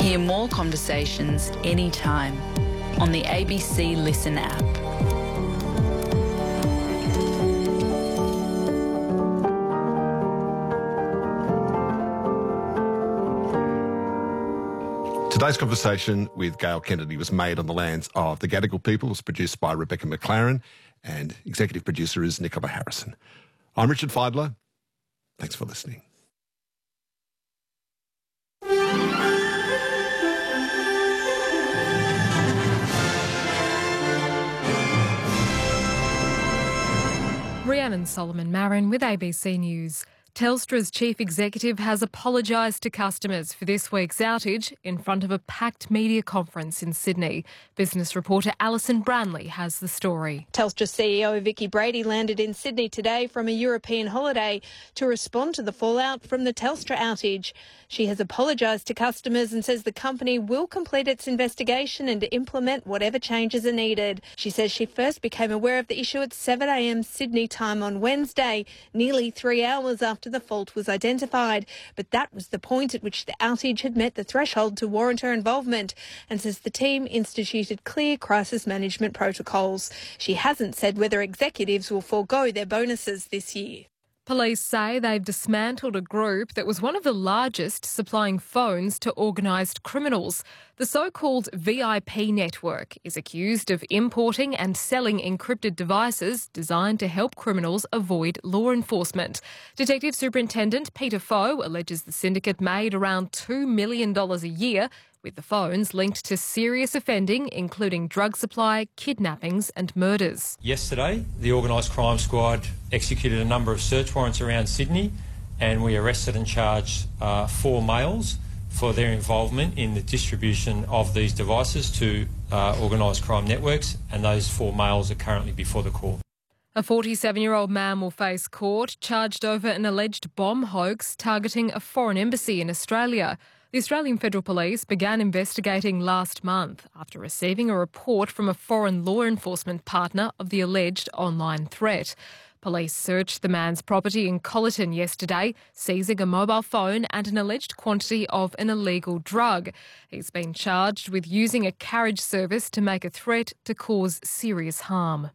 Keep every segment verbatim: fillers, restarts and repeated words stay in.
Hear more conversations anytime on the A B C Listen app. Today's conversation with Gail Kennedy was made on the lands of the Gadigal people. It was produced by Rebecca McLaren and executive producer is Nicola Harrison. I'm Richard Feidler. Thanks for listening. Rhiannon Solomon-Marin with A B C News. Telstra's chief executive has apologised to customers for this week's outage in front of a packed media conference in Sydney. Business reporter Alison Branley has the story. Telstra C E O Vicki Brady landed in Sydney today from a European holiday to respond to the fallout from the Telstra outage. She has apologised to customers and says the company will complete its investigation and implement whatever changes are needed. She says she first became aware of the issue at seven a m Sydney time on Wednesday, nearly three hours after the fault was identified. But that was the point at which the outage had met the threshold to warrant her involvement, and says the team instituted clear crisis management protocols. She hasn't said whether executives will forego their bonuses this year. Police say they've dismantled a group that was one of the largest supplying phones to organised criminals. The so-called V I P network is accused of importing and selling encrypted devices designed to help criminals avoid law enforcement. Detective Superintendent Peter Foe alleges the syndicate made around two million dollars a year, with the phones linked to serious offending, including drug supply, kidnappings and murders. Yesterday, the Organised Crime Squad executed a number of search warrants around Sydney, and we arrested and charged uh, four males for their involvement in the distribution of these devices to uh, organised crime networks, and those four males are currently before the court. A forty-seven-year-old man will face court charged over an alleged bomb hoax targeting a foreign embassy in Australia. The Australian Federal Police began investigating last month after receiving a report from a foreign law enforcement partner of the alleged online threat. Police searched the man's property in Colleton yesterday, seizing a mobile phone and an alleged quantity of an illegal drug. He's been charged with using a carriage service to make a threat to cause serious harm.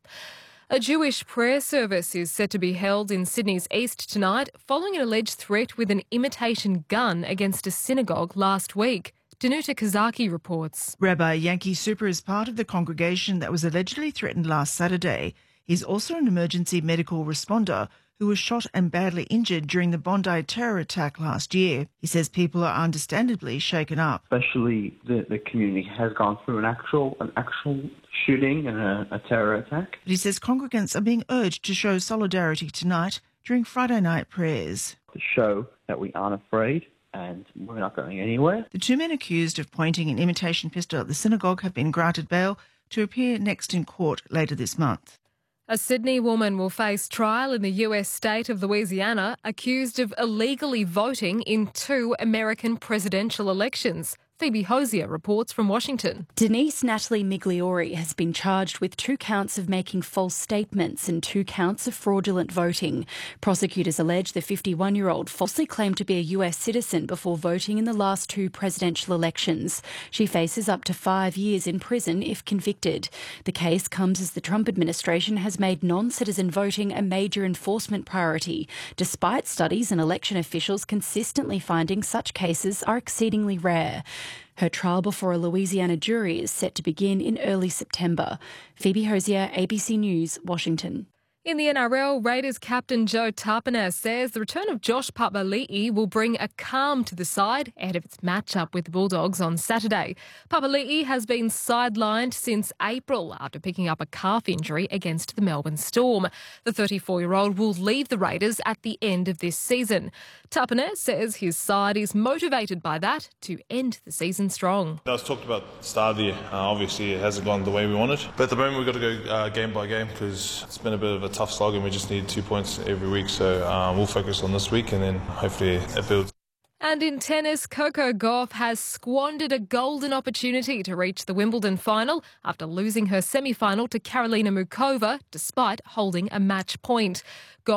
A Jewish prayer service is set to be held in Sydney's east tonight following an alleged threat with an imitation gun against a synagogue last week. Danuta Kazaki reports. Rabbi Yankee Super is part of the congregation that was allegedly threatened last Saturday. He's also an emergency medical responder who was shot and badly injured during the Bondi terror attack last year. He says people are understandably shaken up. Especially the, the community has gone through an actual an actual shooting and a, a terror attack. But he says congregants are being urged to show solidarity tonight during Friday night prayers. To show that we aren't afraid and we're not going anywhere. The two men accused of pointing an imitation pistol at the synagogue have been granted bail to appear next in court later this month. A Sydney woman will face trial in the U S state of Louisiana accused of illegally voting in two American presidential elections. Phoebe Hosier reports from Washington. Denise Natalie Migliori has been charged with two counts of making false statements and two counts of fraudulent voting. Prosecutors allege the fifty-one-year-old falsely claimed to be a U S citizen before voting in the last two presidential elections. She faces up to five years in prison if convicted. The case comes as the Trump administration has made non-citizen voting a major enforcement priority, despite studies and election officials consistently finding such cases are exceedingly rare. Her trial before a Louisiana jury is set to begin in early September. Phoebe Hosier, A B C News, Washington. In the N R L, Raiders captain Joe Tapine says the return of Josh Papali'i will bring a calm to the side ahead of its matchup with the Bulldogs on Saturday. Papali'i has been sidelined since April after picking up a calf injury against the Melbourne Storm. The thirty-four-year-old will leave the Raiders at the end of this season. Tapine says his side is motivated by that to end the season strong. That was talked about at the start of the year. Uh, obviously, it hasn't gone the way we wanted. But at the moment, we've got to go uh, game by game because it's been a bit of a tough slog and we just need two points every week. So um, we'll focus on this week and then hopefully it builds. And in tennis, Coco Gauff has squandered a golden opportunity to reach the Wimbledon final after losing her semi-final to Karolina Muchova despite holding a match point.